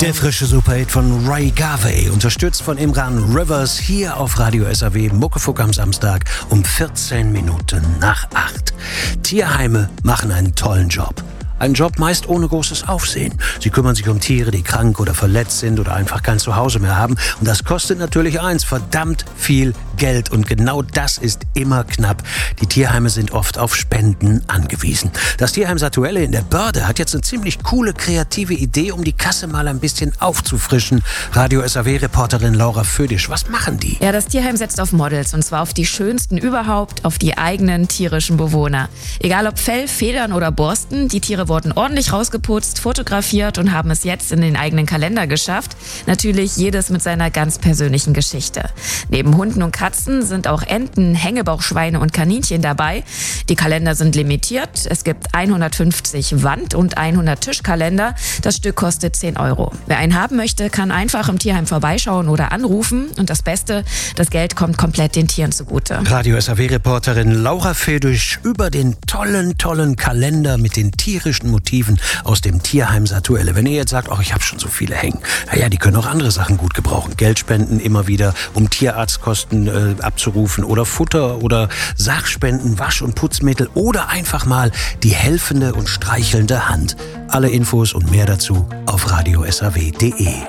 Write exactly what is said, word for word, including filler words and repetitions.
Der frische Superhit von Ray Garvey, unterstützt von Imran Rivers, hier auf Radio S R W, Muckefuck am Samstag um vierzehn Minuten nach acht. Tierheime machen einen tollen Job. Ein Job meist ohne großes Aufsehen. Sie kümmern sich um Tiere, die krank oder verletzt sind oder einfach kein Zuhause mehr haben. Und das kostet natürlich eins, verdammt viel Geld. Und genau das ist immer knapp. Die Tierheime sind oft auf Spenden angewiesen. Das Tierheim Satuelle in der Börde hat jetzt eine ziemlich coole, kreative Idee, um die Kasse mal ein bisschen aufzufrischen. Radio S R W-Reporterin Laura Födisch, was machen die? Ja, das Tierheim setzt auf Models, und zwar auf die schönsten überhaupt, auf die eigenen tierischen Bewohner. Egal ob Fell, Federn oder Borsten, die Tiere wurden ordentlich rausgeputzt, fotografiert und haben es jetzt in den eigenen Kalender geschafft. Natürlich jedes mit seiner ganz persönlichen Geschichte. Neben Hunden und Katzen sind auch Enten, Hängebauchschweine und Kaninchen dabei. Die Kalender sind limitiert. Es gibt hundertfünfzig Wand- und hundert Tischkalender. Das Stück kostet zehn Euro. Wer einen haben möchte, kann einfach im Tierheim vorbeischauen oder anrufen. Und das Beste, das Geld kommt komplett den Tieren zugute. Radio S R W-Reporterin Laura Födisch über den tollen, tollen Kalender mit den tierischen Motiven aus dem Tierheim Satuelle. Wenn ihr jetzt sagt, ach, ich habe schon so viele hängen, naja, die können auch andere Sachen gut gebrauchen. Geld spenden immer wieder, um Tierarztkosten äh, abzurufen oder Futter oder Sachspenden, Wasch- und Putzmittel oder einfach mal die helfende und streichelnde Hand. Alle Infos und mehr dazu auf radio s r w punkt d e.